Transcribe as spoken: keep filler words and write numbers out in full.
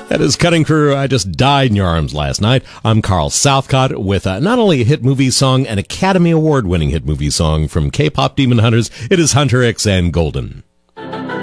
That is Cutting Crew. I just died in your arms last night. I'm Carl Southcott with uh, not only a hit movie song, an Academy Award winning hit movie song from K-pop Demon Hunters. It is Hunter X and Golden.